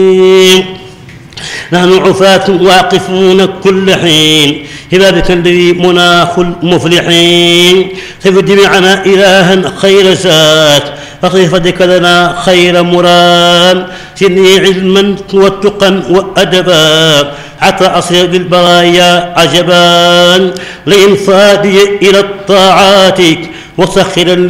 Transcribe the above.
نحن عفاة واقفون كل حين هبابك الذي مناخ المفلحين خف جميعنا إلها خير ذات وخفتك لنا خير مرام سني علما واتقا وأدبا حتى أصل للبرايا عجبا لإنفادي إلى الطاعات وسخرا